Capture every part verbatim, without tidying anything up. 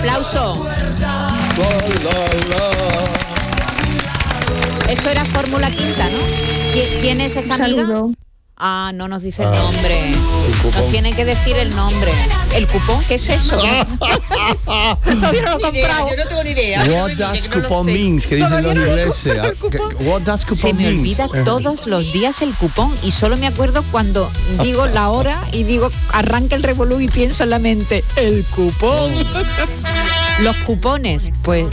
Aplauso. Esto era Fórmula Quinta, ¿no? ¿Quién es esta amiga? Saludo. Ah, no nos dice el nombre. Nos tienen que decir el nombre. ¿El cupón? ¿Qué es eso? Todavía no lo he comprado. Yo no tengo ni idea. What does coupon means? Que dicen los ingleses. What does coupon Se me means? olvida todos los días el cupón y solo me acuerdo cuando digo la hora y digo arranca el revolú y pienso en la mente el cupón. Los cupones, pues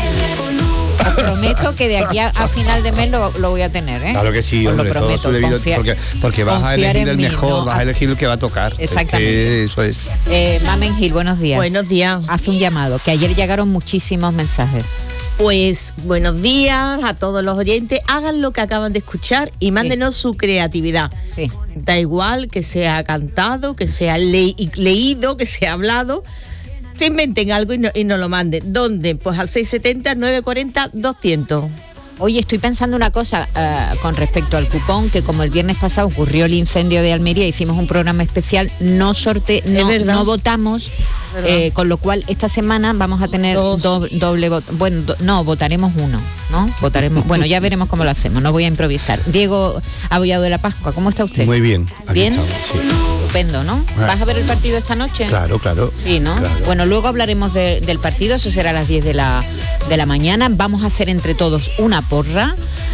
os prometo que de aquí a, a final de mes lo, lo voy a tener, ¿eh? Claro que sí, Os hombre, lo prometo, todo su debido, confiar- porque, porque vas a confiar elegir en el mí, mejor, ¿no? vas a elegir el que va a tocar. Exactamente. Es que eso es. Eh, Mamen Gil, buenos días. Buenos días. Hace un llamado, que ayer llegaron muchísimos mensajes. Pues buenos días a todos los oyentes. Hagan lo que acaban de escuchar y mándenos su creatividad. Sí. Da igual que sea cantado, que sea le- leído, que sea hablado. Se inventen algo y, no, y nos lo manden. ¿Dónde? Pues al seis setenta, nueve cuarenta, doscientos. Oye, estoy pensando una cosa uh, con respecto al cupón, que como el viernes pasado ocurrió el incendio de Almería, hicimos un programa especial, no sorte, no, no votamos, eh, con lo cual esta semana vamos a tener do, doble voto. Bueno, do, no, votaremos uno, ¿no? Votaremos. Bueno, ya veremos cómo lo hacemos, no voy a improvisar. Diego Abollado de la Pascua, ¿cómo está usted? Muy bien. aquí ¿Bien? estamos, sí. Estupendo, ¿no? ¿Vas a ver el partido esta noche? Claro, claro. Sí, ¿no? Claro. Bueno, luego hablaremos de, del partido, eso será a las diez de la, de la mañana. Vamos a hacer entre todos una porra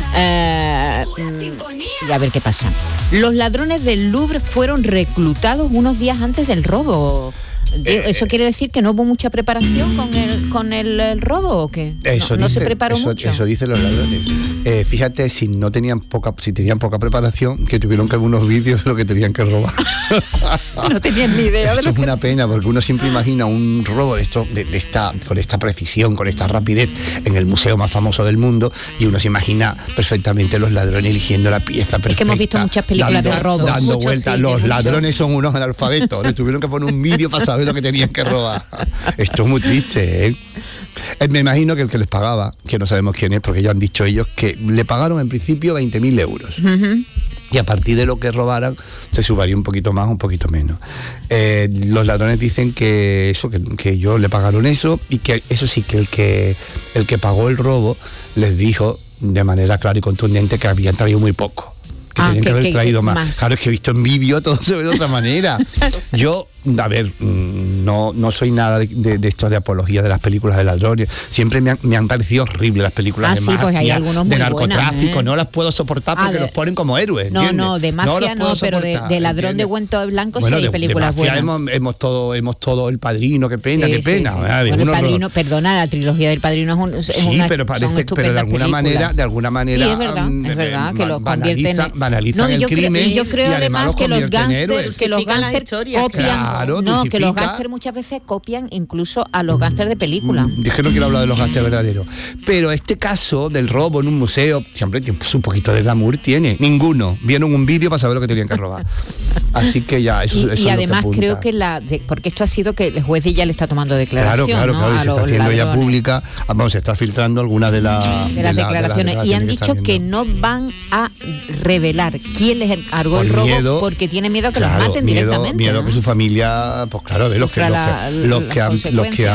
eh, y a ver qué pasa. Los ladrones del Louvre fueron reclutados unos días antes del robo. Eh, ¿Eso quiere decir que no hubo mucha preparación con el con el, el robo o qué? Eso no, no dice, se preparó eso, mucho. Eso dicen los ladrones. Eh, fíjate, si no tenían poca, si tenían poca preparación, que tuvieron que ver unos vídeos de lo que tenían que robar. No tenían ni idea. Esto es una pena, porque uno siempre imagina un robo de esto, de, de esta, con esta precisión, con esta rapidez, en el museo más famoso del mundo, y uno se imagina perfectamente los ladrones eligiendo la pieza perfecta. Es que hemos visto muchas películas dando, de robo. Dando Muchos vueltas. sí, Los mucho. ladrones son unos analfabetos. Les tuvieron que poner un vídeo para saber lo que tenían que robar. Esto es muy triste, ¿eh? Eh, Me imagino que el que les pagaba, que no sabemos quién es, porque ya han dicho ellos, que le pagaron en principio veinte mil euros. Uh-huh. Y a partir de lo que robaran, se subaría un poquito más, un poquito menos. Eh, los ladrones dicen que eso, que, que ellos le pagaron eso, y que eso sí, que el que el que pagó el robo les dijo de manera clara y contundente que habían traído muy poco. Que Ah, tenían que, que- haber que- traído que más. más. Claro, es que he visto en vídeo todo se ve de otra manera. Yo, a ver, mm, no, no soy nada de, de, de esto de apología de las películas de ladrones. Siempre me han, me han parecido horribles las películas Ah, de sí, mafia, pues hay algunos de muy narcotráfico. buenas, ¿eh? No las puedo soportar porque Ah, de- los ponen como héroes, No, ¿entiendes? no, de los mafia no, puedo pero de, soportar, de ladrón ¿entiendes? de guantes blancos Bueno, sí hay de- películas de mafia buenas. hemos, hemos todo, hemos todo El Padrino, qué pena, Sí, qué sí, pena. sí. ¿verdad? Bueno, el Uno- Padrino, perdona, la trilogía del Padrino es, un, es Sí, una, pero parece, son pero de estupendas alguna películas. manera, de alguna manera, Sí, es verdad, mm, es verdad, que ba- los convierten en... banalizan, banalizan No, y el yo creo, crimen, y yo creo y además que los convierten en gángsters, héroes. que los Dosifican las gángsters historias, copian, claro, no, que los dosifica. gángsters muchas veces copian incluso a los gángsters de película. Dije no quiero hablar de los gastos verdaderos. Pero este caso del robo en un museo, siempre pues, un poquito de glamour tiene. Ninguno. Vieron un vídeo para saber lo que tenían que robar. Así que ya, eso, Y, eso y es lo que además apunta. creo que la... de- porque esto ha sido que el juez ya le está tomando Claro, declaración, claro, ¿no? claro, y a se está los haciendo ya ladrones. pública, vamos, se está filtrando algunas de, la, de las la- declaraciones, las y han declaraciones dicho que están no van a revelar quién les encargó Por el robo miedo, porque tiene miedo a que claro, los maten miedo, directamente. miedo ¿no? que su familia, pues claro, de los que, Sufra los la- que, los las que han, los que consecuencias.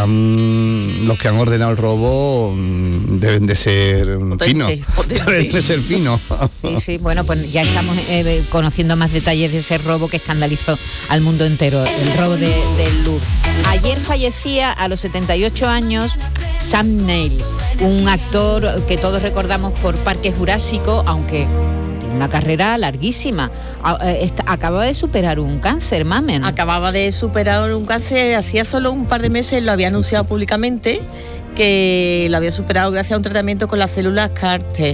han los que han ordenado el robo mm, deben de ser mm, Potente, finos. potente. Deben de ser finos. Sí, sí, bueno, pues ya estamos eh, conociendo más detalles de ese robo que escandalizó al mundo entero, el robo de, del Louvre. Ayer fallecía a los setenta y ocho años Sam Neill, un actor que todos recordamos por Parque Jurásico, aunque tiene una carrera larguísima. A- eh, esta- Acaba de superar un cáncer, Mamen. Acababa de superar un cáncer, hacía solo un par de meses lo había anunciado públicamente, que lo había superado gracias a un tratamiento con las células C A R T.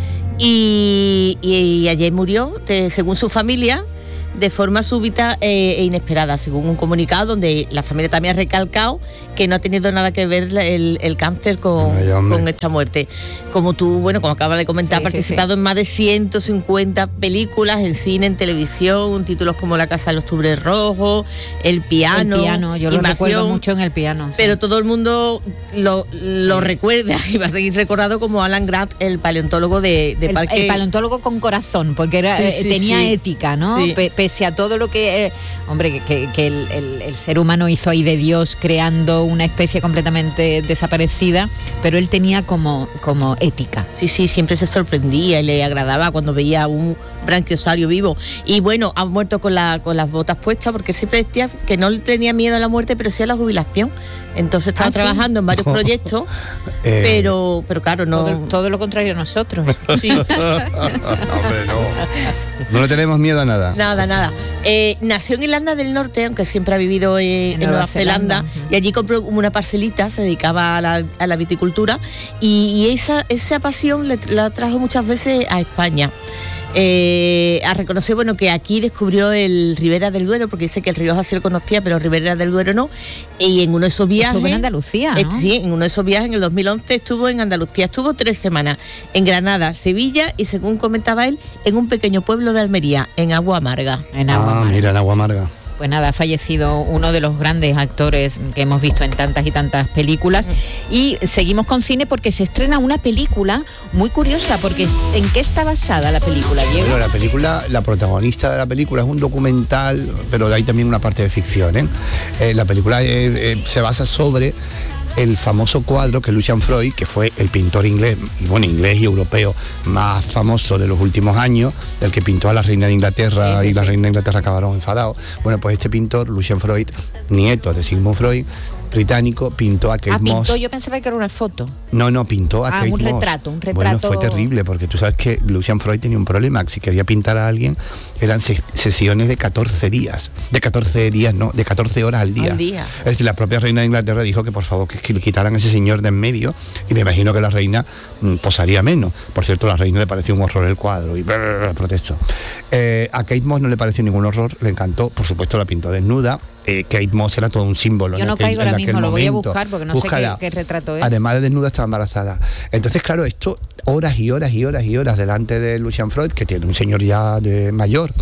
Y, y ayer murió, de- según su familia, de forma súbita eh, e inesperada, según un comunicado donde la familia también ha recalcado que no ha tenido nada que ver el, el cáncer con, Ay, hombre. con esta muerte. Como tú, bueno, como acabas de comentar, Sí, ha sí, participado sí. en más de ciento cincuenta películas, en cine, en televisión, títulos como La Casa del Octubre Rojo, El Piano, el piano, yo lo Invasión. recuerdo mucho en el piano. sí. Pero todo el mundo lo, lo recuerda y va a seguir recordado como Alan Grant, el paleontólogo de, de el, Parque. el paleontólogo con corazón, porque era, Sí, eh, sí, tenía sí. ética, ¿no? Sí. Pe- pese a todo lo que, eh, hombre, que, que, que el, el, el ser humano hizo ahí de Dios creando una especie completamente desaparecida, pero él tenía como, como ética. Sí, sí, siempre se sorprendía y le agradaba cuando veía un branquiosaurio vivo. Y bueno, ha muerto con, la, con las botas puestas, porque él siempre decía que no tenía miedo a la muerte, pero sí a la jubilación. Entonces estaba ¿Ah, trabajando sí? en varios proyectos, eh, pero, pero claro, no... Todo, todo lo contrario a nosotros. Sí. No, hombre, no. No le tenemos miedo a nada. Nada, nada. Eh, nació en Irlanda del Norte, aunque siempre ha vivido en, en Nueva, Nueva Zelanda, Zelanda, y allí compró una parcelita, se dedicaba a la, a la viticultura, y, y esa, esa pasión le, la trajo muchas veces a España. Eh, a reconocer, bueno, que aquí descubrió el Ribera del Duero, porque dice que el Rioja sí lo conocía, pero Ribera del Duero no, y en uno de esos viajes... Estuvo en Andalucía, ¿no? eh, Sí, en uno de esos viajes, en el dos mil once, estuvo en Andalucía, estuvo tres semanas, en Granada, Sevilla, y según comentaba él, en un pequeño pueblo de Almería, en Agua Amarga. En Agua ah, Amarga. mira, en Agua Amarga. Pues nada, ha fallecido uno de los grandes actores que hemos visto en tantas y tantas películas. Y seguimos con cine porque se estrena una película muy curiosa, porque ¿en qué está basada la película, Diego? Bueno, la película, la protagonista de la película es un documental, pero hay también una parte de ficción, ¿eh? Eh, la película eh, eh, se basa sobre el famoso cuadro que Lucian Freud, que fue el pintor inglés, y bueno, inglés y europeo más famoso de los últimos años, el que pintó a la reina de Inglaterra, sí, sí, y la sí. reina de Inglaterra acabaron enfadados. Bueno, pues este pintor, Lucian Freud, nieto de Sigmund Freud, británico, pintó a Kate ah, Moss. Pintó, yo pensaba que era una foto. No, no, pintó a ah, Kate un Moss. retrato, un retrato. Bueno, fue terrible, porque tú sabes que Lucian Freud tenía un problema, si quería pintar a alguien, eran se sesiones de catorce días, de catorce días, no, de catorce horas al día. Al día. Es decir, la propia reina de Inglaterra dijo que por favor que, que le quitaran a ese señor de en medio, y me imagino que la reina mm, posaría menos. Por cierto, a la reina le pareció un horror el cuadro, y brrr, protestó. Eh, a Kate Moss no le pareció ningún horror, le encantó, por supuesto la pintó desnuda. Eh, Kate Moss era todo un símbolo. Yo no aquel, caigo ahora mismo, momento. Lo voy a buscar porque no Búscala. sé qué, qué retrato es. Además de desnuda estaba embarazada. Entonces, claro, esto, horas y horas y horas y horas delante de Lucian Freud, que tiene un señor ya de mayor,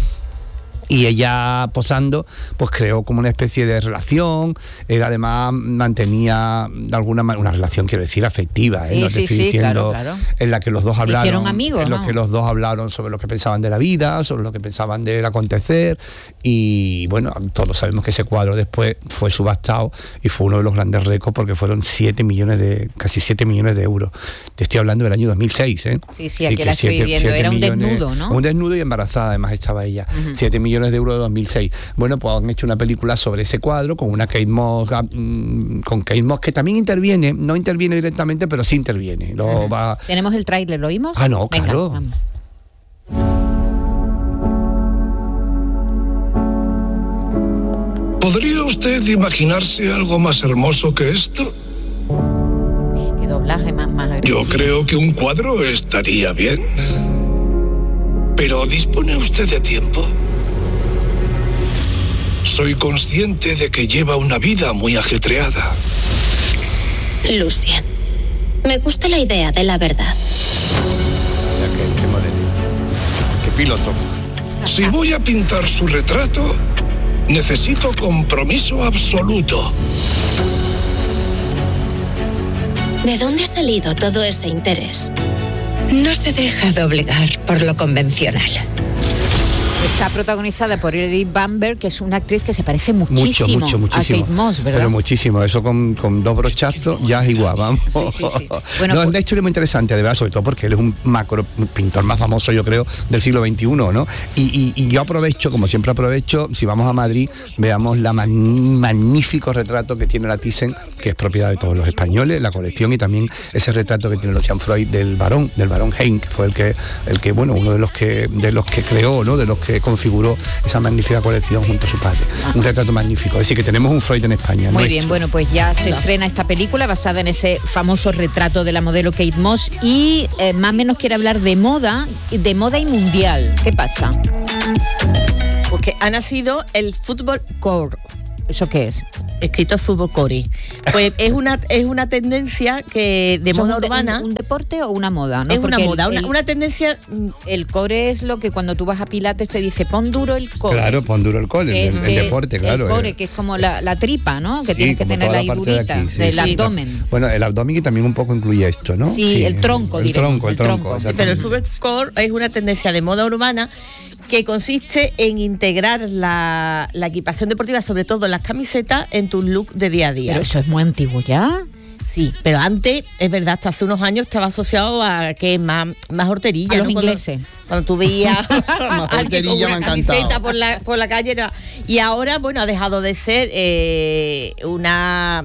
y ella posando, pues creó como una especie de relación. Él además mantenía de alguna manera una relación, quiero decir, afectiva, sí, ¿eh? No sí, te estoy sí, diciendo, claro, claro. En la que los dos Se hablaron, hicieron amigos, en ¿no? lo que los dos hablaron sobre lo que pensaban de la vida, sobre lo que pensaban del acontecer, y bueno, todos sabemos que ese cuadro después fue subastado y fue uno de los grandes récords, porque fueron siete millones de, casi siete millones de euros. Te estoy hablando del año dos mil seis, ¿eh? Sí, sí, aquí la estoy siete, viendo, siete era un millones, desnudo, ¿no? Un desnudo y embarazada, además estaba ella. Uh-huh. siete millones de euros de dos mil seis. Bueno, pues han hecho una película sobre ese cuadro con una Kate Moss, con Kate Moss, que también interviene, no interviene directamente, pero sí interviene. Lo uh-huh. va... ¿Tenemos el tráiler? ¿Lo oímos? Ah, no, Venga, claro. Vamos. ¿Podría usted imaginarse algo más hermoso que esto? Qué doblaje más, más agresivo. Yo creo que un cuadro estaría bien. ¿Pero dispone usted de tiempo? Soy consciente de que lleva una vida muy ajetreada. Lucian, me gusta la idea de la verdad. Mira, qué, qué moderno, qué filósofo. Si voy a pintar su retrato, necesito compromiso absoluto. ¿De dónde ha salido todo ese interés? No se deja doblegar por lo convencional. Está protagonizada por Eric Bamber, que es una actriz que se parece muchísimo mucho, mucho, muchísimo. a Kate Moss, ¿verdad? Pero muchísimo, eso con, con dos brochazos ya es igual, vamos. Sí, sí, sí. Bueno, no, pues, una historia muy interesante, de verdad, sobre todo porque él es un macro un pintor más famoso, yo creo, del siglo veintiuno, ¿no? Y, y, y yo aprovecho, como siempre aprovecho, si vamos a Madrid, veamos la man, magnífico retrato que tiene la Thyssen, que es propiedad de todos los españoles, la colección, y también ese retrato que tiene Lucian Freud del barón, del barón Heine, que fue el que, el que, bueno, uno de los que, de los que creó, ¿no? De los que configuró esa magnífica colección junto a su padre. Ajá. Un retrato magnífico. Es decir, que tenemos un Freud en España. Muy nuestro. bien, bueno, pues ya se estrena esta película basada en ese famoso retrato de la modelo Kate Moss, y eh, más o menos quiere hablar de moda, de moda y mundial. ¿Qué pasa? Porque ha nacido el fútbol core. ¿Eso qué es? Escrito fútbol core. Pues es una es una tendencia que de moda un de, urbana. Un, un deporte o una moda, ¿no? Es Porque una moda, el, una, el, una tendencia. El core es lo que cuando tú vas a Pilates te dice pon duro el core. Claro, pon duro el core, el, el, el deporte, claro. El core, eh. que es como la, la tripa, ¿no? Que sí, tienes que tener la durita de aquí, sí, del sí, abdomen. Bueno, el abdomen también un poco incluye esto, ¿no? Sí, sí el tronco, el diremos, tronco, el tronco. Sí, pero el fútbol core es una tendencia de moda urbana que consiste en integrar la, la equipación deportiva, sobre todo las camisetas, en tu look de día a día. Pero eso es muy antiguo ya. Sí, pero antes, es verdad, hasta hace unos años estaba asociado a que más, más horterilla. A los ¿no? ingleses. Cuando, cuando tú veías Más a alguien con horterilla una me ha encantado. camiseta por la, por la calle. No. Y ahora, bueno, ha dejado de ser eh, una...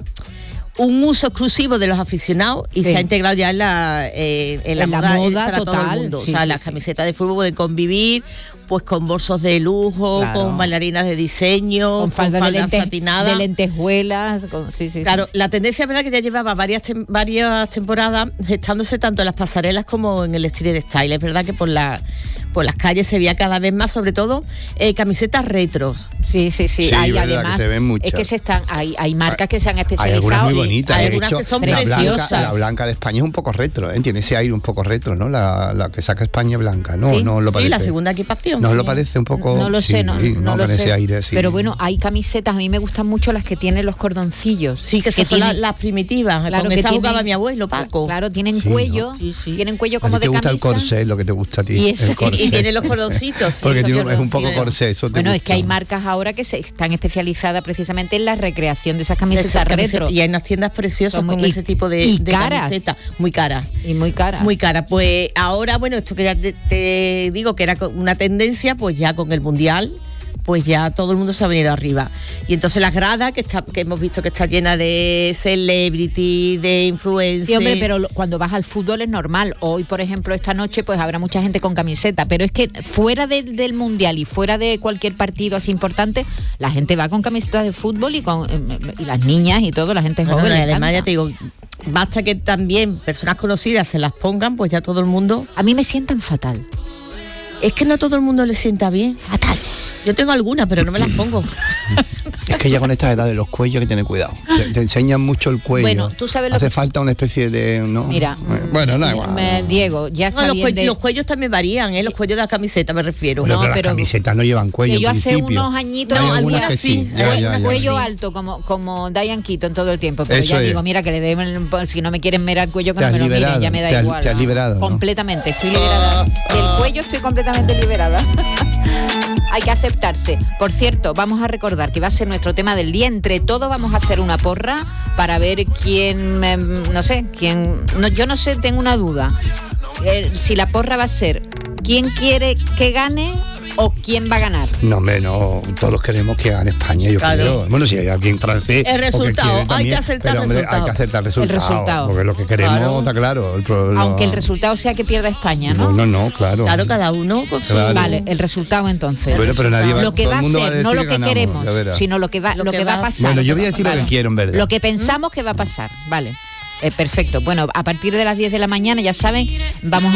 un uso exclusivo de los aficionados y Sí. se ha integrado ya en la, eh, en la, En la moda, moda para todo total. el mundo. Sí, o sea, sí, las sí. camisetas de fútbol pueden convivir pues con bolsos de lujo, Claro. con bailarinas de diseño, Con con falda de, faldas lente- satinadas. de lentejuelas. Con, sí, sí, Claro, sí. la tendencia es verdad que ya llevaba varias tem- varias temporadas gestándose tanto en las pasarelas como en el street style. Es verdad que por la por las calles se veía cada vez más, sobre todo eh, camisetas retros. Sí, sí, sí. Sí, hay verdad que además, se ven muchas. es que se están, hay, hay marcas que se han Hay especializado. algunas muy y- bonitas. hay de algunas hecho, que son la blanca, preciosas. la blanca de España es un poco retro, ¿eh? Tiene ese aire un poco retro, ¿no? La, la que saca España blanca, ¿no? Sí, no lo Sí, parece. la segunda equipación. ¿No sí. lo parece un poco? No lo sé, Sí, no, no lo con sé. ese aire así. Pero bueno, hay camisetas, a mí me gustan mucho las que tienen los cordoncillos. Sí, que, esas son tienen- las, las primitivas. claro, Con que esa tienen- jugaba mi abuelo, Paco. Claro, tienen Sí, cuello, ¿no? Sí, sí. tienen cuello ¿A como ti te de gusta camisa. el corsé, lo que te gusta a ti? Y eso- el corsé. Y tiene los cordoncitos. sí, Porque esos tiene un- es un cordoncillos. poco corsé, eso te Bueno, es gusta. que hay marcas ahora que se están especializadas precisamente en la recreación de esas camisetas Esas camisetas- retro. Y hay unas tiendas preciosas Son muy- con y- ese tipo de, y de caras. camisetas. Muy caras. Y muy caras. Muy cara. Pues ahora, bueno, esto que ya te, te digo que era co- una tendencia, pues ya con el Mundial, pues ya todo el mundo se ha venido arriba. Y entonces las gradas, que está, que hemos visto que está llena de celebrity, de influencers. Sí, hombre, pero lo- cuando vas al fútbol es normal. Hoy, por ejemplo, esta noche, pues habrá mucha gente con camiseta. Pero es que fuera de- del Mundial y fuera de cualquier partido así importante, la gente va con camisetas de fútbol y con eh, y las niñas y todo, la gente Bueno, joven. y le además encanta. ya te digo, basta que también personas conocidas se las pongan, pues ya todo el mundo... A mí me sientan fatal. Es que no a todo el mundo le sienta bien. Fatal. Yo tengo algunas, pero no me las pongo. Es que ya con esta edad de los cuellos hay que tener cuidado. Te, te enseñan mucho el cuello. Bueno, tú sabes lo Hace que- falta una especie de... ¿no? Mira, Bueno, no mm, igual. me- Diego, ya está No, los, bien cue- de- los cuellos también varían, ¿eh? Los cuellos de la camiseta me refiero. Bueno, no, pero, pero- las camisetas no llevan cuello que yo en hace principio. unos añitos Hay No, algunas algunas que sí. sí. Ya, Cue- ya, ya. cuello Sí. alto como como Diane Keaton todo el tiempo, pero Eso ya es. digo, mira que le den el- si no me quieren mirar el cuello que Te no has me lo miren, liberado, ya me da te has- igual. te has ¿no? liberado, ¿no? Completamente, estoy liberada. Del cuello estoy completamente liberada. Hay que aceptarse. Por cierto, vamos a recordar que va a ser nuestro tema del día. Entre todos vamos a hacer una porra para ver quién, eh, no sé, quién, no, yo no sé, tengo una duda. Eh, si la porra va a ser quién quiere que gane o quién va a ganar. No, hombre, no, todos queremos que gane España, yo Claro. creo. Bueno, si hay alguien francés. El o que resultado, quiere hay también, que acertar pero, el hombre, resultado. Hay que acertar el resultado. resultado. Porque lo que queremos Claro. está claro. El pro- Aunque el no- resultado sea que pierda España, ¿no? No, no, claro. Claro, cada uno con su... Claro. Vale, el resultado entonces. Bueno, pero nadie va- lo que todo va el a mundo va a ser, no decir lo que que ganamos, queremos, ya verás. sino lo que va, lo Lo que que va a va- pasar. Bueno, yo voy a decir lo que quiero, en verdad. Lo que pensamos que va a pasar, vale. Eh, perfecto. Bueno, a partir de las diez de la mañana, ya saben, vamos a